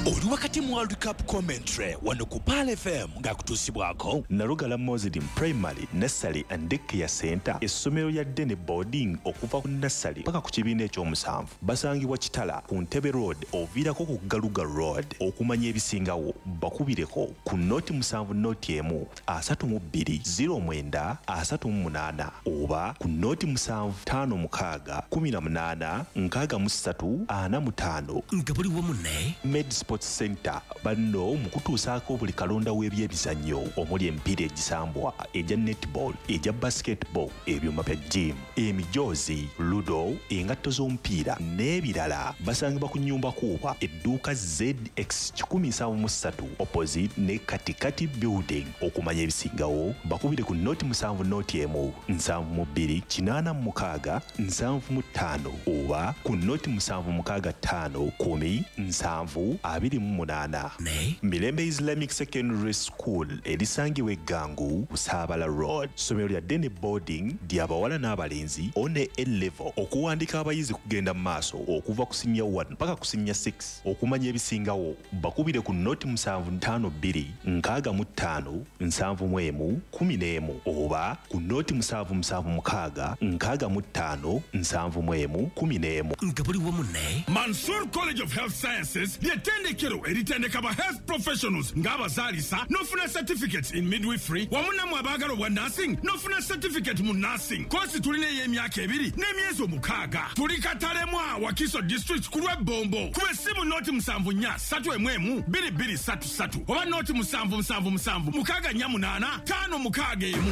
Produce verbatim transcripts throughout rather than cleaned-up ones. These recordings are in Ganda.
Oli wakati mu World Cup commentary wano ku Pal F M nga kutusibwako Nalugala Muslim Primary Nursery and Daycare Center essomero lya Dene Boarding okuva ku nursery paka ku kibiina ekyomusanvu basangibwa Kitala ku Ntebe Road oviirako ku Galuga Road okumanya ebisingawo bakubireko ku noti musanvu noti emu asatu mu bbiri zero mwenda asatu mu munaana oba ku noti musanvu ttaano mukaaga kumi na munaana nkaaga mu ssatu ana mu ttaano nga buli wamu ne Med Sports Center banno mu kutuusaako buli kalonda w'ebyebizannyo omuli emipiira egisambwa egya netball egya basketball ebyuma bya gym emijoozi ludo engatto z'omupiira n'ebirala basangibwa ku nnyumba kuuba edduuka Z X one seven three opposite ne Katikati building okumanya ebisingawo bakubire ku noti musanvu noti emu nsanvu mu bbiri kinaana mu mukaaga nsanvu mu ttaano oba ku noti musanvu mukaaga ttaano kumi nsanvu abiri mu munaana ne Mirembe Islamic Secondary School erisangibwa Eggangu Busaabala Road somero lya Dene Boarding ly'abawala n'abalenzi one A level okuwandika abayizi kugenda mu maaso okuva ku senior one mpaka ku senior six okumanya ebisingawo bakubire ku noti musanvu ttaano bbiri nkaaga mu ttaano nsanvu mu emu kumi n'emu oba ku noti musanvu musanvu mukaaga nkaaga mu ttaano nsanvu mu emu kumi n'emu nga buli wamu ne Mansour College of Health Sciences ly'ettendekero eritendeka ba health professionals ng'abazaalisa n'ofuna certificates in midwifery wamu nammwe abaagala obwa nursing n'ofuna certificate mu nursing kosi tulina ey'emyaka ebiri n'emyezi omukaaga tuli Katalema Wakiso district ku lw'ebbombo kuba essimu noti musanvu nnya ssatu emu emu bbiri bbiri ssatu ssatu oba noti musanvu musanvu musanvu mukaaga nnya munaana ttaano mukaaga emu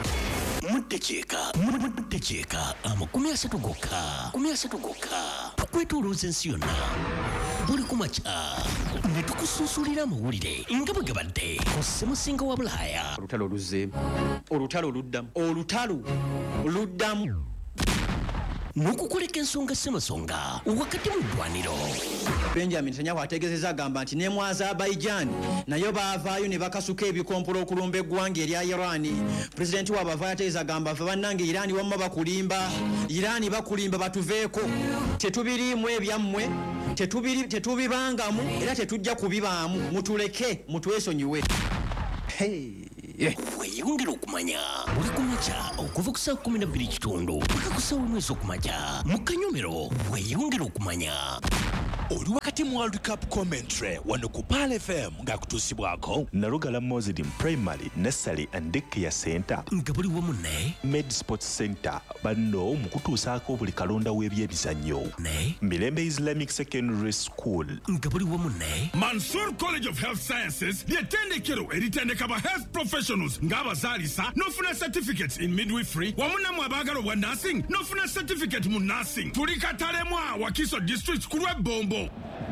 Mutecheeka, mutecheeka, amakumi asatu gokka, kumi asatu gokka. Tukwetolooza ensi yonna. Buli kumakya ne tukusuusulira amawulire nga bwe gabadde ku ssemusinga wa Bulaaya. Olutalo luzze, olutalo luddamu, olutalo luddamu. N'okukoleka ensonga ssemasonga wakati mu ddwaniro. Benjamin Netanyahu ategeezezza agamba nti ne mu Azerbaijan nayo baavaayo ne bakasuka ebikompolo okulumba eggwanga erya Iran. Pulezidenti waabwe avaayo ategeeza agamba ffe bannange Iran wamma bakulimba, Iran bakulimba batuveeko. Tetubiriimu ebyammwe, tetubiri tetubibangamu era tetujja kubibaamu. Mutuleke, mutwesonyiwe. Hey. Weyongera okumanya buli kumakya okuva ku saa kumi na bbiri kitundu mpaka ku saa omwezi okumakya mu Kanyomero weyongera okumanya. Oli wakati mu World Cup commentary wano ku Pal F M nga kutusibwako Nalugala Muslim Primary Nursery and Daycare Center nga buli wamu ne Med Sports Center banno mu kutuusaako buli kalonda w'ebyebizannyo ne Mirembe Islamic Secondary School nga buli wamu ne Mansour College of Health Sciences ly'ettendekero eritendeka ba health professionals ng'abazaalisa n'ofuna certificates in midwifery wamu nammwe abaagala obwa nursing n'ofuna certificate mu nursing tuli Katalema Wakiso district ku lw'ebbombo.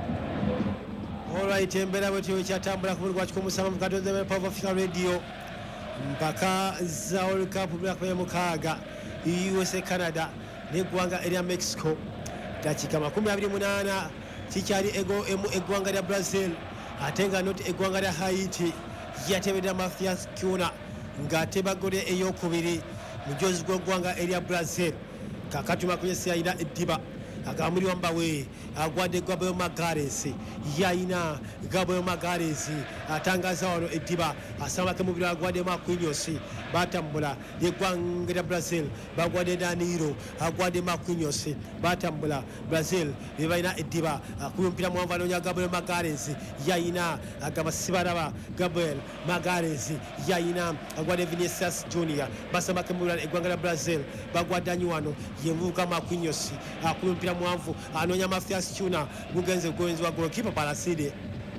Alright, embera bwetyo kyatambula ku mulwa kikomusama mu katonda me Power Africa Radio mpaka za World Cup black ya mukaaga U S A Canada n'eggwanga erya Mexico dakika makumi abiri mu munaana kikyali ego emu eggwanga lya Brazil ate nga noti eggwanga lya Haiti yatebedde Mathias Cunha ng'ateba gole ey'okubiri mujozi gw'eggwanga erya Brazil kakatuma kuyesa yina eddiba agamuli wambawe agwadde Gabriel Magalhaes yayina Gabriel Magalhaes atangaza wano eddiba asambake mu biro agwadde Marquinhos batambula yeggwanga lya Brazil bagwadde Danilo agwadde Marquinhos batambula Brazil bebalina eddiba akuba omupiira muwanvu anoonya Gabriel Magalhaes yayina agamba sibalaba Gabriel Magalhaes yayina agwadde Vinicius Junior basambake mu biro eggwanga lya Brazil bagwadde anyi wano yemuvuka Marquinhos akuba omupiira muwanvu anoonya Mathias Cunha bugenze bugenzwa goalkeeper Palacide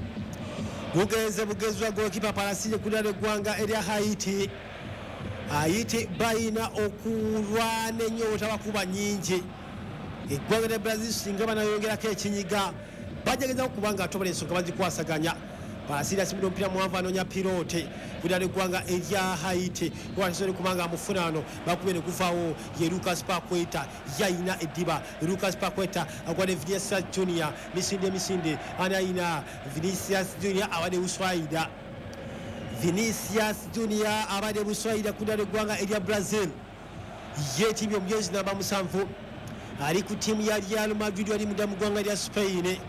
bugenze bugenzwa goalkeeper Palacide kudala eggwanga erya Haiti. Haiti bayina okulwana ennyo tabakuba nnyingi eggwanga lya Brazil singa banayongerako ekinyiga bajageza okubanga atobala ensonga bazikwasaganya. Palacide asimudde omupiira muwanvu anoonya pilote kudala eggwanga erya Haiti watisoni kubanga amufuna ano bakube ne kuvaawo ye Lucas Paqueta yayina eddiba Lucas Paqueta agwadde Vinicius Junior misinde misinde anayina Vinicius Junior abadde buswaida Vinicius Junior abadde buswaida kudala eggwanga erya Brazil yetimye omujozi namba musanvu ali ku tiimu ya Real Madrid ali mudda mu ggwanga lya Spain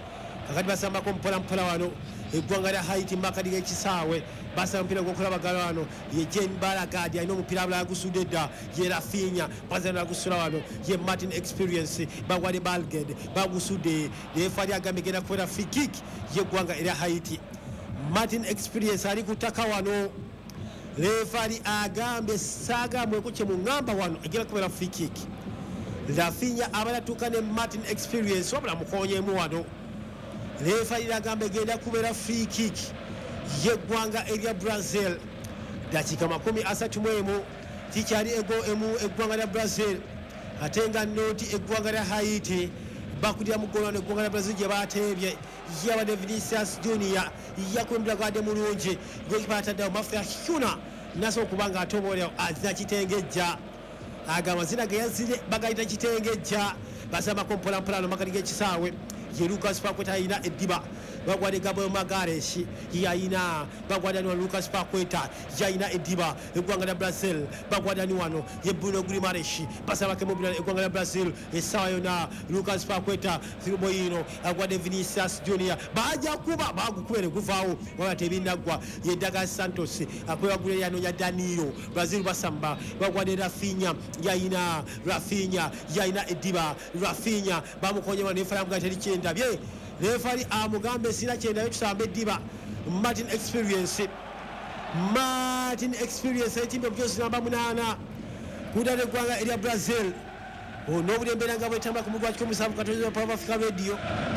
kakati basambako mpola mpola wano eggwanga lya Haiti makadi g'ekisaawe basaba omupiira gw'okulabagala wano ye Jane Balagadi alina omupiira abula yagusudde dda ye Rafinha bazana yagusula wano ye Martin Experience bagwadde Balged bagusudde lefa lyagambye genda kubeera free kick yeggwanga erya Haiti. Martin Experience ali ku ttaka wano lefali agambye saagambweko kye muŋŋamba wano egenda kubeera free kick. Rafinha abalatuuka ne Martin Experience wabula mukoonyeemu wano lefali lagambye egenda kubeera free kick yeggwanga erya Brazil. Dakiika makumi asatu mu emu tikyali ego emu eggwanga lya Brazil ate nga noti eggwanga lya Haiti bakudira mugolano eggwanga lya Brazil gye bateebye yabadde Vinicius Junior yakumbira gwadde mulungi gwekipa ataddewo Mafia Huna naso okubanga atoboolerawo azina kitengejja agamba zina ge yazire bagayita kitengejja basambako mpolampola makati g'ekisaawe ye Lucas Paqueta alina eddiba bagwadde Gabriel Magalhaes yayina bagwadde wano Lucas Paqueta yayina eddiba eggwanga lya Brazil bagwadde wano ye Bruno Guimaraes basabake mu eggwanga lya Brazil essaawa yonna Lucas Paqueta Firboino agwadde Vinicius Junior bajja kuba bagukubere guvaawo wabula tebinaggwa ye Douglas Santos akweba gule yanoonya Danilo Brazil basamba bagwadde Rafinha yayina Rafinha yayina eddiba Rafinha bamukonye wano efala mugati erikyendabye lefali amugambe sina kyendabye tusamba eddiba Martin Experience Martin Experience etimbe bujozi namba munaana kudana eggwanga erya Brazil n'obulembeera nga bwetambula ku mugwa kikumi musanvu katonda Power Africa Radio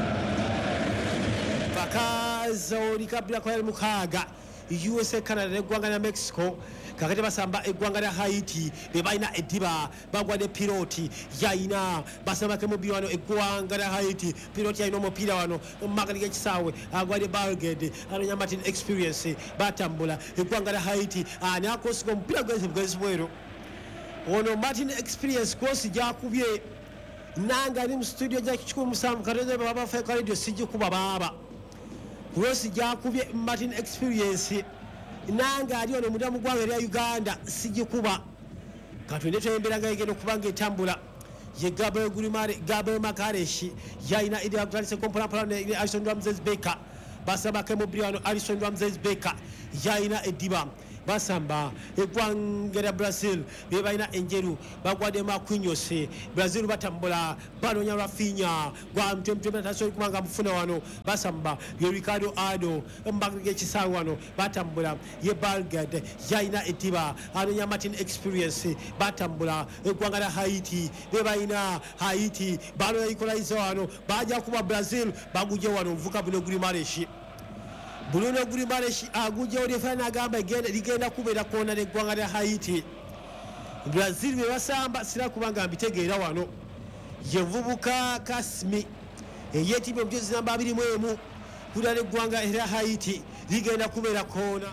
pakaza olikabira kwa mukaaga U S A Canada n'eggwanga lya Mexico kakati basamba eggwanga lya Haiti be balina eddiba bagwadde piloti yayina basambake mu wano eggwanga lya Haiti piloti yayina omupiira wano mumakati g'ekisaawe agwadde Balged anonya Martin Experience batambula eggwanga lya Haiti ani akosiga omupiira gwezi bugezi bwero ono Martin Experience kosi gyakubye nanga ali mu studio gya kikumi musanvu katonda Power Africa Radio sijikuba baaba Rosi gyakubye Martin Experience nanga ali ono mudamu gwanga erya Uganda sijikuba katonda twembera nga egenda okubanga etambula ye Gabriel Guimaraes Gabriel Magalhaes yayina idea kutandise kompolampola ne Alisson Ramses Becker basambake mu wano Alisson Ramses Becker yayina eddiba basamba eggwanga lya Brazil be balina enjeru bagwadde Marquinhos Brazil batambula banoonya Rafinha gwa mtemtembe tasoli kubanga mufuna wano basamba ye Ricardo Ado mbagge g'ekisaawe wano batambula ye Balged yayina eddiba anoonya Martin Experience batambula eggwanga lya Haiti be balina Haiti banoonya Equalizer wano bajja kuba Brazil baguje wano nvuka Bruno Guimaraes Bruno Guimaraes agujja olifana agamba ligenda kubeera kona n'eggwanga lya Haiti Brazil be basamba sira kubanga mbitegeera wano ye vubuka Kasmi eyetimbe omujozi namba abiri mu emu kudala n'eggwanga erya Haiti ligenda kubeera kona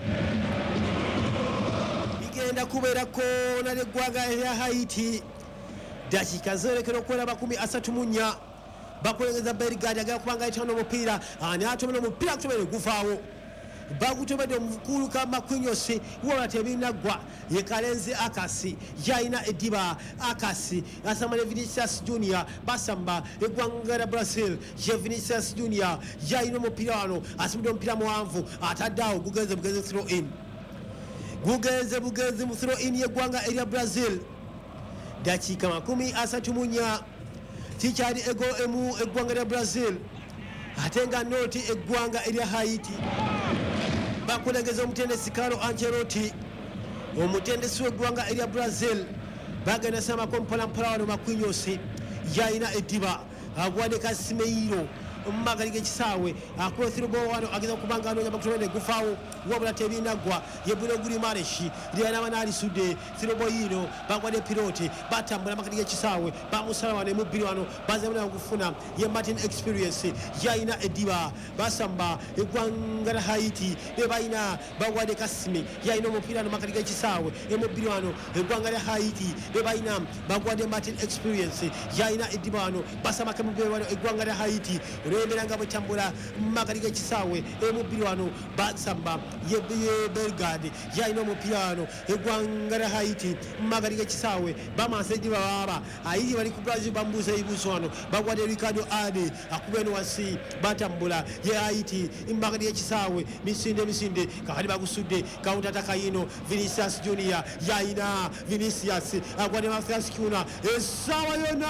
ligenda kubeera kona n'eggwanga erya Haiti dakiika zoolekera okuwera makumi asatu mu nnya bakulengeza Belgadi agala kubanga ayitano omupiira ani atomera omupiira kutomere guvaawo bagutomedde omukulu ka Marquinhos wabula tebinaggwa ye Kalenzi Akasi yayina eddiba Akasi asamba ne Vinicius Junior basamba eggwanga lya Brazil ye Vinicius Junior yayina omupiira wano asibidde omupiira muwanvu ataddeawo gugenze bugenze throw in gugenze bugenze mu throw in yeggwanga erya Brazil dakiika makumi asatu mu nnya tikyali ego emu eggwanga lya Brazil ate nga noti eggwanga erya Haiti bakulengeza omutendesi Carlo Ancelotti omutendesi w'eggwanga erya Brazil bagenda sambako mpolampola wano Marquinhos yayina eddiba agwadde Casemiro omumagali g'ekisaawe akwethirwa wano ageza okubanga anoonya bakutomere gufaawo wabula tebinaggwa ye Bruno Guimaraes lyana banalisudde Firboino bagwadde piloti batambula makati g'ekisaawe bamusala wano emubbiri wano bazamuna okufuna ye Martin Experience yayina eddiba basamba eggwanga lya Haiti be balina bagwadde Kasmi yayina omupiira wano makati g'ekisaawe emubbiri wano eggwanga lya Haiti be balina bagwadde Martin Experience yayina eddiba wano basambake mubbiri wano eggwanga lya Haiti olwembera nga bwetambula mmakati g'ekisaawe emubiri wano basamba ye Belgrade yalina omupiira wano eggwanga lya Haiti mmakati g'ekisaawe bamansedi bababa Haiti bali ku Brazil bambuuza ebibuuzo wano bagwadde Ricardo Ade akuba eno wansi batambula ye Haiti mmakati g'ekisaawe misinde misinde kakati bagusudde kawuntata kayino Vinicius Junior yalina Vinicius agwadde Mathias Cunha essaawa yonna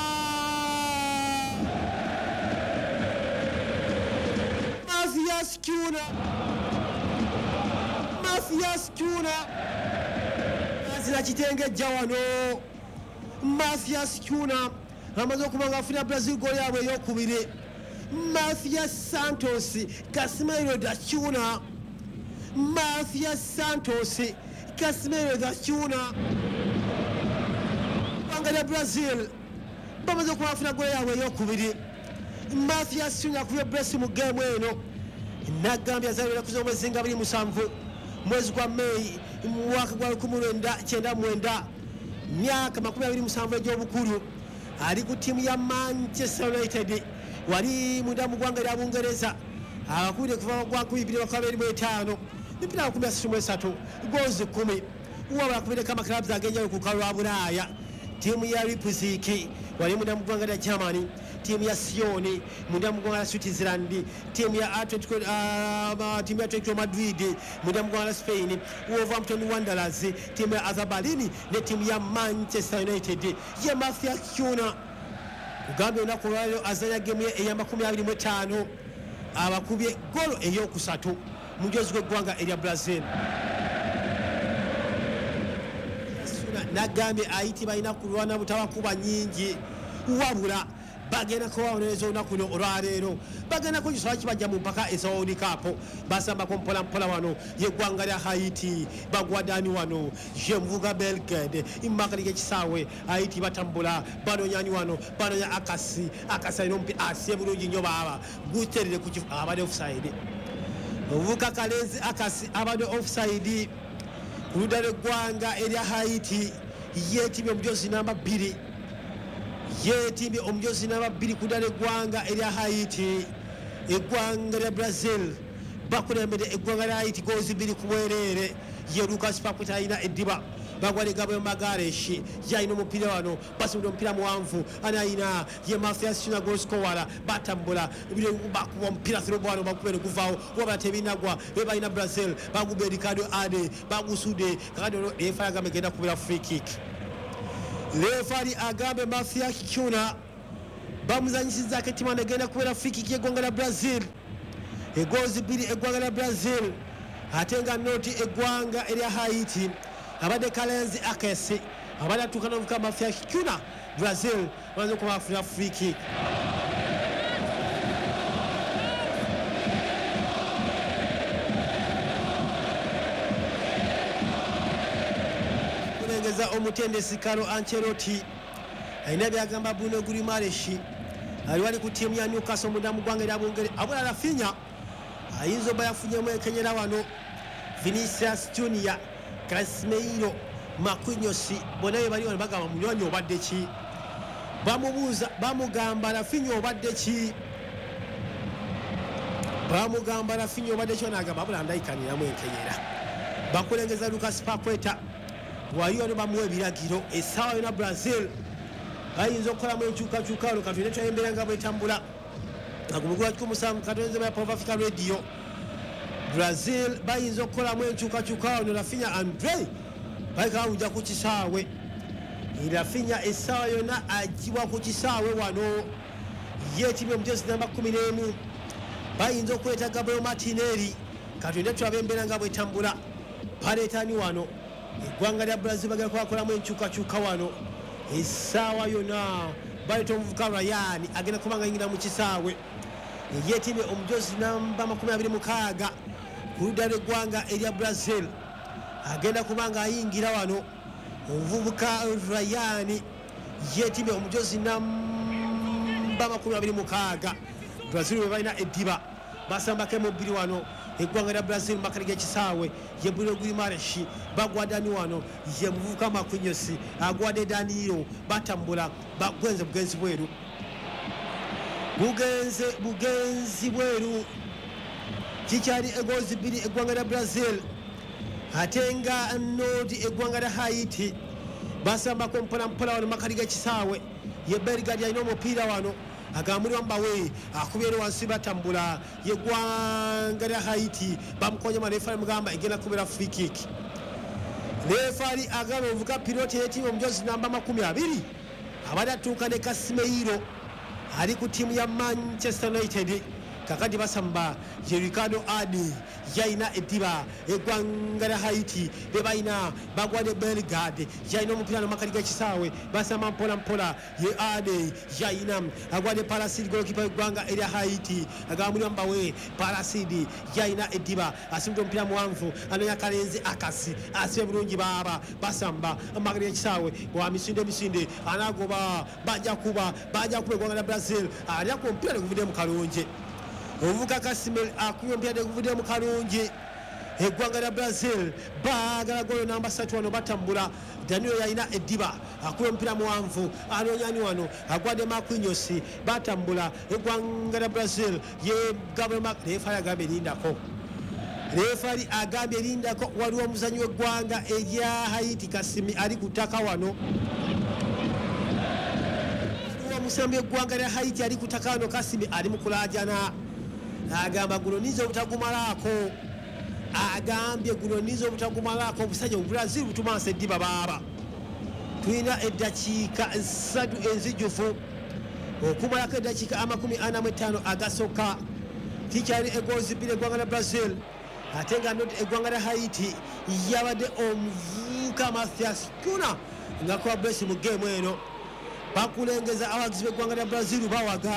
Mathias Cunha Mathias Cunha azira kitengejja wano Mathias Cunha amaze okuba nga afuna Brazil goal yaabwe ey'okubiri Mathias Santos Casemiro da Cunha Mathias Santos Casemiro da Cunha banga lya Brazil bamaze okuba afuna goal yaabwe ey'okubiri Mathias Cunha akubye Brazil mu game eno nagambye azalira kuza omwezi nga abiri musanvu mwezi gwa Mei mwaka gwa lukumi lwenda kyenda mwenda myaka makumi abiri musanvu egy'obukulu ali ku ttiimu ya Manchester United wali munda mu ggwanga lya Bungereza akubire kuva gwa nkumi bbiri makumi abiri mu etaano mipira makumi asatu mu esatu goozi kumi wabula akubireko amakilabs ag'enjawulo ku kalwa Bulaaya ttiimu ya Leipzig wali munda mu ggwanga lya Germany timu ya Sioni munda mu ggwanga lya Switzerland timu ya Atletico uh, timu ya Atletico Madrid munda mu ggwanga lya Spain Wolverhampton Wanderers timu ya Hertha Berlin ne timu ya Manchester United ye Mathias Cunha kugambye olunaku olwaliro azanya gemu ye eya makumi abiri mu etaano abakubye golo ey'okusatu mu mujozi gw'eggwanga erya Brazil nagambye Haiti balina kulwana butabakuba nyingi wabula bagenda kubawonereza olunaku luno olwaleero bagenda kugisaba kibajja mu mpaka eza World Cup basambako mpola mpola wano yeggwanga lya Haiti bagwadani wano ye muvuga Belgrade immakali g'ekisaawe Haiti batambula banonyanyi wano banonya akasi akasi alina omupira asiye bulungi nnyo baaba guterere ku abadde offside ovuka Kalenzi akasi abadde offside ku ludda lw'eggwanga erya Haiti yeetimbye omujozi namba bbiri yeetimbye omujozi namba bbiri ku ludda lw'eggwanga erya Haiti eggwanga lya Brazil bakulembedde eggwanga lya Haiti goozi bbiri ku bwereere ye Lucas Paqueta alina eddiba bagwale Gabriel Magareshi yalina omupiira wano basubudde omupiira muwanvu anayina ye Mathias Cunha goal scorer batambula bakuba omupiira through wano bakuba ne guvaawo wabula tebinagwa be balina Brazil bagubba Ricardo Ade bagusudde kakati olwo lefa agambe genda kubira free kick lefari agambe Mathias Cunha bamuzanyisizaako ettima negenda kubera free kick y'eggwanga lya Brazil egoozi bbiri eggwanga lya Brazil ate nga noti eggwanga erya Haiti abadde Kalenzi akesi abadde atuuka n'ovuka Mathias Cunha Brazil bamaze okuba bafunira free kick kulengeza omutendesi Carlo Ancelotti alina byagamba Bruno Guimaraes ali wali ku ttiimu ya Newcastle munda mu ggwanga erya Bungereza abula Rafinha ayinza oba yafunyemu ekenyera wano Vinicius Junior Casemiro Marquinhos bonna be bali wano bagamba munywanyi obadde ki bamubuuza bamugamba Rafinha obadde ki bamugamba Rafinha obadde ki n'agamba abula ndayikaniramu enkenyera bakulengeza Lucas Paqueta wali wano bamuwa ebiragiro essaawa yona Brazil bayinza okukolamu enkyukakyuka wano katulina twayembera nga bwetambula agumugula kikumusaamu katonze bya Pop Africa Radio Brazil bayinza okukolamu enkyukakyuka wano Rafinha Andre bayika bawujja ku kisaawe Rafinha essaawa yonna agibwa ku kisaawe wano yeetimye omujozi namba kumi n'emu bayinza okweta Gabriel Martinelli katulina twabembera nga bwetambula paleetani wano eggwanga lya Brazil bagenda kubakolamu enkyukakyuka wano essaawa yonna baleta omuvuka Ryan agenda kuba nga yingira mu kisaawe yeetimye omujozi namba makumi abiri mukaaga ku ludda lw'eggwanga erya Brazil agenda kuba nga ayingira wano omuvubuka Ryan yeetimye omujozi namba makumi abiri mukaaga Brazil bwe balina eddiba basambako emubbiri wano eggwanga lya Brazil makali g'ekisaawe ye Bruno Guimaraes bagwadani wano ye muvubuka Marquinhos agwadde Danilo batambula bagwenze bugenzi bweru bugenze bugenzi bweru kikyali egozi bbiri eggwanga lya Brazil ate nga noti eggwanga lya Haiti basambako mpola mpola wano makali g'ekisaawe ye Belgrade alina omupiira wano agambulwa mbawe akubye wansi batambula yeggwanga lya Haiti bamukonya marefa mugamba egenda kubera free kick refari agamba ovuga piloti y'ettiimu omujozi namba makumi abiri abadde atuuka ne Casemiro ali ku ttiimu ya Manchester United kakati basamba ye Ricardo Adi yaina ediba eggwanga lya Haiti bebaina bagwade Belgrade yaina omupira no makali g'ekisaawe basamba mpola mpola ye Adi yaina agwade Parasidi golokipa eggwanga erya Haiti agambulwa mbawe Parasidi yaina ediba asimudde omupira muwanvu anonya kalenzi akasi asibe bulungi baba basamba amakali g'ekisaawe wa misinde misinde anagoba bajja kuba bajja kuba eggwanga lya Brazil alya ku omupira ne guvudde mu kalungi ovuga Casemiro akubye omupira ne guvudde mu kalungi eggwanga lya Brazil baagala golo namba satu wano batambula Danilo yalina ediba akubye omupira muwanvu anoonyani wano agwadde Marquinhos batambula eggwanga lya Brazil ye Gabriel refari agambye erindako refari agambye erindako waliwo omuzanyi w'eggwanga erya Haiti Kasimi ali ku ttaka wano omusambi w'eggwanga lya Haiti ali ku ttaka wano Kasimi ali mu kulaajana agamba guno nizo obutagumalaako agambye guno nizo obutagumalaako obusajja mu Brazil butumansa eddiba baaba tulina eddakiika ssatu enzijufu okumalako eddakiika amakumi ana mu etaano agasooka tikyali egoozi bbiri eggwanga lya Brazil ate nga noti eggwanga lya Haiti yabadde omuvubuka Mathias Cunha nga kuba besi mu geemu eno bakulengeza abagizi b'eggwanga lya Brazil bawaga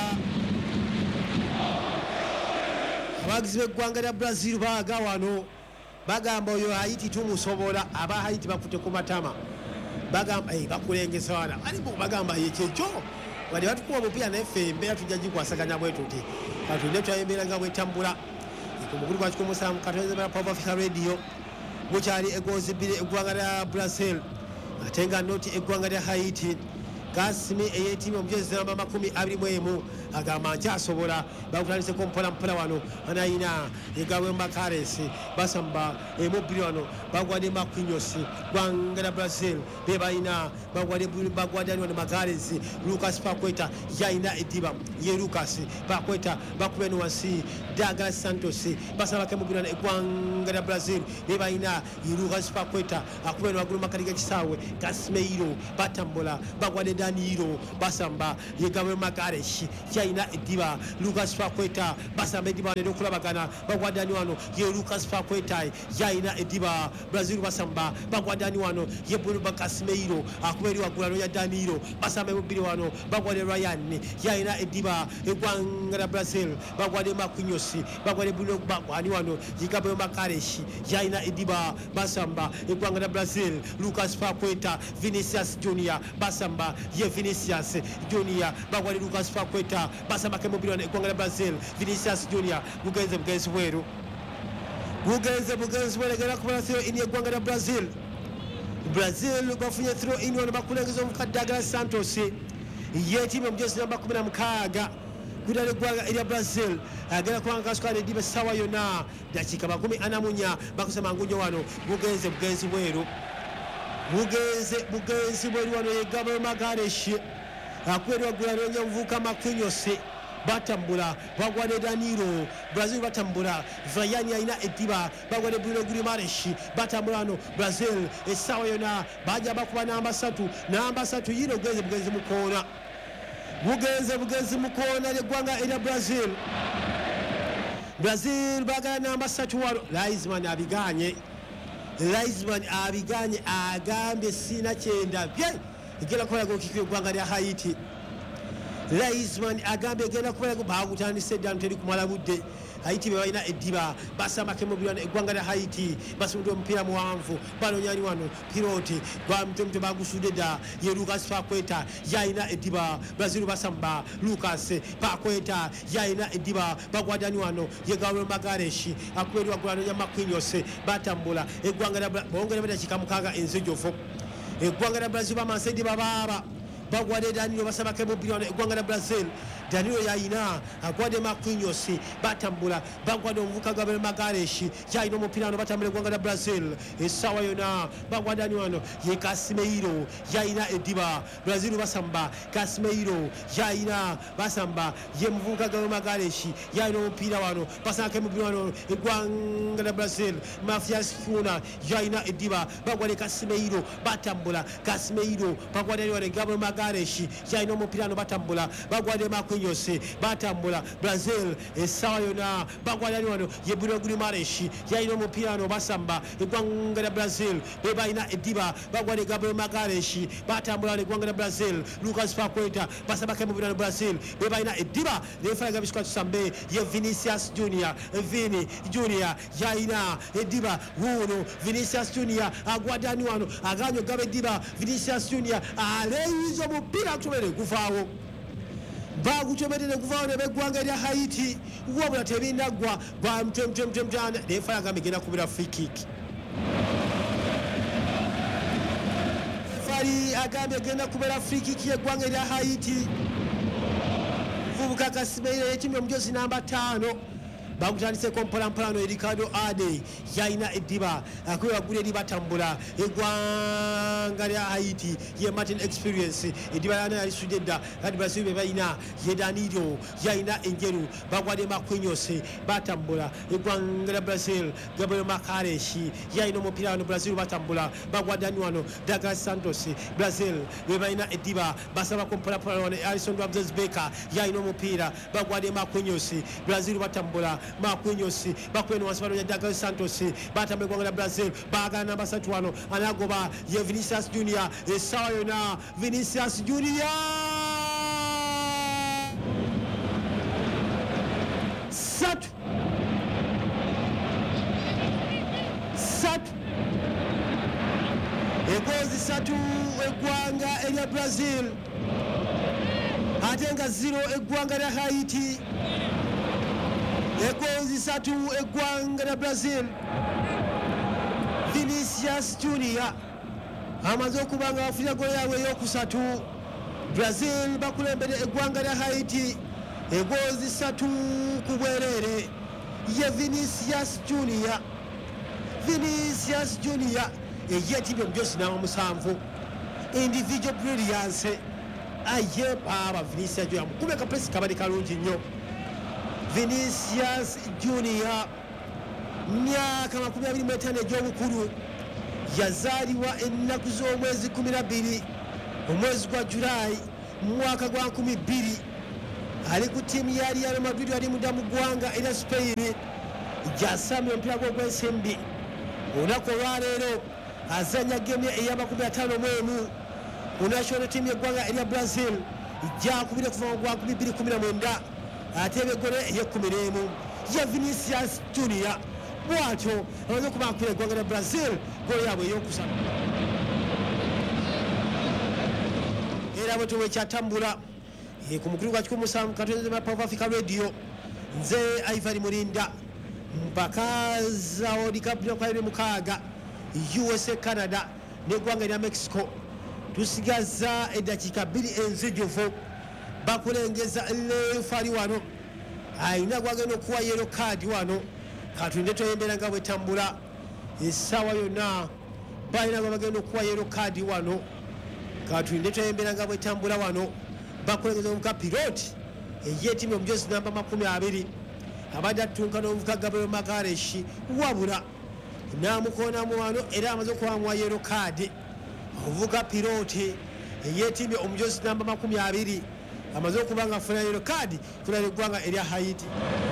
abagizi b'eggwanga lya Brazil bawaga wano bagamba oyo Haiti tumusobola aba Haiti bakute ku matama bagamba hey, bakulengeza wana alipo bagamba yekyekyo wali batukuwa omupiira naffe embeera tujja gikwasaganya bwe tuti katulinde twayembeera nga bwetambula kumukulu kwa kikomo salamu katonze bya Power Africa Radio mukyali egoozi bbiri eggwanga lya Brazil ate nga noti eggwanga lya Haiti Kasimi ey'ettiimu omujozi namba makumi abiri mu emu agamba nkyasobola bakutandiseko mpola mpola wano anayina egawe Makaresi basamba emubbiri wano bagwadde Marquinhos ggwanga lya Brazil bebayina bagwadde bagwadde wano Makaresi Lucas Paqueta yayina eddiba ye Lucas Paqueta bakube no wansi Douglas Santos basaba kemubbiri wano eggwanga lya Brazil bebayina ye Lucas Paqueta akube no wagulu makali g'ekisaawe Casemiro batambula bagwadde Danilo basamba ye Gabriel Magalhaes yaina ediba Lucas Paqueta basamba ediba ne okulabagana bagwadani wano ye Lucas Paqueta yaina ediba Brazil basamba bagwadani wano ye Bruno Casemiro akuberi wagulano ya Danilo basamba mubiri wano bagwade Ryan yaina ediba eggwanga lya Brazil bagwade Marquinhos bagwade Bruno bagwani wano ye Gabriel Magalhaes yaina ediba basamba eggwanga lya Brazil Lucas Paqueta Vinicius Junior basamba ye Vinicius Junior bagwali Lucas Paqueta basamba kemubiri wano eggwanga lya Brazil Vinicius Junior bugenze bugenzi bweru bugenze bugenzi bweru egenda kubona throw in eggwanga lya Brazil Brazil bafunye throw in wano bakulengeza omukadde Douglas Santos y'ettiimu omujozi namba kumi na mukaaga kudala eggwanga erya Brazil agenda kubanga kasukala ediba essaawa yonna dakiika makumi ana mu nnya bakusema ngunyo wano bugenze bugenzi bweru bugenze bugenzi bweru wano ye Gabriel Magalhaes akweri wagula nonya omuvubuka Marquinhos batambula bagwade Danilo Brazil batambula Vayani alina ediba bagwade Bruno Guimaraes batambula wano Brazil essaawa yonna bajja bakuba namba satu namba satu yino bugenze bugenzi mukoona bugenze bugenzi mukoona ly'eggwanga erya Brazil Brazil bagala namba satu wano Raizman abiganye Raizman abiganye agambye sina kyenda bye egenda kukola gokikira eggwanga lya Haiti Raizman agambye egenda kukola bagutandise ddala teri kumala budde Haiti be balina eddiba basamba kemubiri eggwanga lya Haiti basumudde omupiira muwanvu banonyani wano piloti gwamutemu tebagusudde dda ye Lucas Paqueta yalina eddiba Brazil basamba Lucas Paqueta yalina eddiba bagwadani wano ye Gabriel Magalhaes akuberi wagulano ya Marquinhos batambula eggwanga lya bongere badakiika mukaaga enzijofu eggwanga lya Brazil bamansa eddiba baaba bagwade Danilo basabake mupira wano eggwanga lya Brazil. Danilo yayina agwade Marquinhos batambula bagwade omuvuka Gabriel Magalhaes yayina omupira wano batambula eggwanga lya Brazil. Essaawa yona bagwade ani wano ye Casemiro yayina ediba Brazil basamba Casemiro yayina basamba ye muvuka Gabriel Magalhaes yayina omupira wano basabake mupira wano eggwanga lya Brazil. Mafias Kuna yayina ediba bagwade Casemiro batambula Casemiro bagwade ani wano Gabriel Magalhaes yayina omupira wano batambula bagwade Marquinhos batambula Brazil. Essaawa yona bagwade ani wano ye Bruno Guimaraes yayina omupira wano basamba eggwanga lya Brazil bebayina ediba bagwade Gabriel Magalhaes batambula eggwanga lya Brazil. Lucas Paqueta basabake mupira wano Brazil bebayina ediba lefalaga bisikwa tusambe ye Vinicius Junior Vini Junior yayina ediba wuno Vinicius Junior agwade ani wano aganyo gabe ediba Vinicius Junior aleyizo mupira kutomere kuvaawo bagutomedde kuvaawo ne beggwanga lya Haiti wabula tebinagwa gwa mtemtemtemtana lefalaga migenda kubira free kick. Fali agambye genda kubera free kick yeggwanga lya Haiti. Vubuka Casemiro yekimye omujozi namba tano bagutandise kompola mpalano Ricardo Ade yayina ediba akwera gule ediba tambula eggwanga lya Haiti ye Martin Experience ediba yana yali sujeda kadi Brazil bebayina ye Danilo yayina enjeru bagwade Marquinhos batambula eggwanga lya Brazil. Gabriel Magalhaes yayina omupira wano Brazil batambula bagwade ani wano Douglas Santos Brazil bebayina ediba basaba kompola mpalano wano Alisson Becker yayina omupira bagwade Marquinhos Brazil batambula Marquinhos bakweno wasibano ya Douglas Santos batambula eggwanga lya Brazil bagana namba satu wano anagoba ye Vinicius Junior. Essaawa yona Vinicius Junior satu satu egozi satu eggwanga elya Brazil ate nga zero eggwanga lya Haiti. Egozi satu eggwanga lya Brazil. Vinicius Junior amaze okubanga afunye golo yaabwe eyokusatu. Brazil bakulembere eggwanga lya Haiti egozi satu ku bwereere ye Vinicius Junior. Vinicius Junior eyeetibye omujosi n'ama musanvu individual brilliance aye baba Vinicius Junior mukube kapesi kabali kalungi nnyo. Vinicius Junior myaka makumi abiri mu etaano egy'obukulu yazaalibwa ennaku z'omwezi kumi na bbiri omwezi gwa Julayi mu mwaka gwa nkumi bbiri ali ku ttiimu ya Real Madrid ali mudda mu ggwanga erya Spain gy'asambye omupiira gw'ogwensimbi. Olunaku olwaleero azannya geemu ey'amakumi ataano mu emu ku national team y'eggwanga erya Brazil gyakubire kuva mu gwa nkumi bbiri kumi na mwenda ate begole ey'ekkumi n'emu ye Vinicius Junior bwatyo amaze okubankula eggwanga lya Brazil golo yaabwe ey'okusatu. Era bwe tuwe kyatambula ku mukulu gwa kikumi musanvu katonda ma Power Africa Radio nze Ivory Mulinda mpaka za World Cup y'okubiri mukaaga U S A Canada n'eggwanga lya Mexico tusigaza eddakiika bbiri enzijuvu bakulengeza lefali wano ayina gwagenda okuwa yellow card wano katulinde toyembera nga bwetambula essaawa yonna balina gwe bagenda okuwa yellow card wano katulinde toyembera nga bwetambula wano bakulengeza omuvuka piloti eyeetimye omujozi namba makumi abiri abadde attunka n'omuvuka Gabriel Magalhaes wabula n'amukoonamu wano era amaze okuwamuwa yellow card omuvuka piloti eyeetimye omujozi namba makumi abiri amaze okuba nga afuna yellow card kulala eggwanga erya Haiti.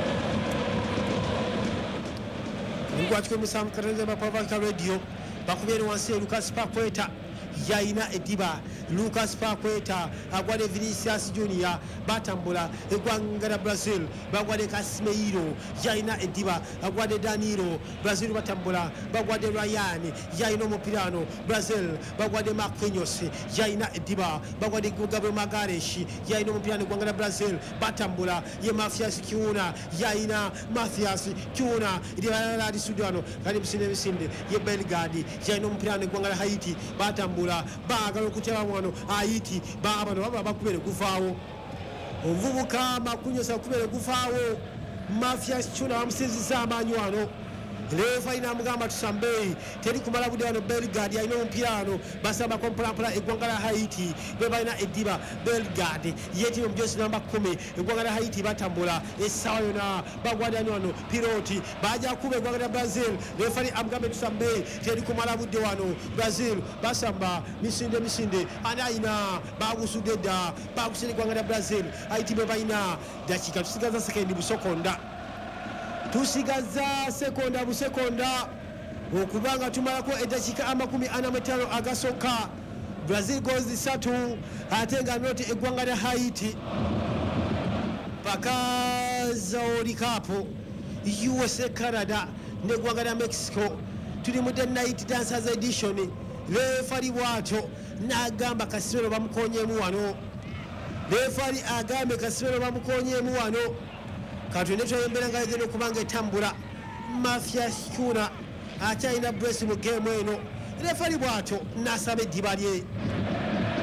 Ngwachiko musanvu katonda ma Power Africa Radio bakubere wansi Lucas Paqueta yayina ediba Lucas Paqueta agwade Vinicius Junior batambula eggwanga lya Brazil bagwade Casemiro yayina ediba agwade Danilo Brazil batambula bagwade Ryan yayina omupirano Brazil bagwade Marquinhos yayina ediba bagwade Gabriel Magalhaes yayina omupirano eggwanga lya Brazil batambula ye Mafias Kuna yayina Mafias Kuna ilala ali studio kali bisinde bisinde ye Belgrade yayina omupirano eggwanga lya Haiti batambula batambula baagala okuteba wano ayiti baabano baba bakubere guvaawo omuvubuka makunyosa kubere guvaawo mafia chuna bamusinziza amaanyi wano lefa ina mugamba tusambe teri kumala budde wano Belgrade alina omupiira wano basaba kompulampula eggwanga la Haiti be balina eddiba Belgrade yeti omujosi namba kumi eggwanga la Haiti batambula essaawa yona bagwadani wano piloti baja kuba eggwanga lya Brazil lefa ni amugambe tusambe teri kumala budde wano Brazil basamba misinde misinde anaina bagusudde dda bagusira eggwanga lya Brazil Haiti be balina dakika tusigaza sekendi busokonda tusigaza sekonda busekonda okubanga tumalako edakika amakumi ana metano agasoka Brazil goals zisatu ate nga noti eggwanga lya Haiti paka za World Cup U S A Canada n'eggwanga lya Mexico tuli mu the night dancers edition refari bwato n'agamba Kasirolo bamukonyeemu wano refari agambe Kasirolo bamukonyeemu wano katwende twembera nga egenda okubanga etambula mafia kuna akyalina bresi mu geemu eno refari bwato nasaba eddiba lye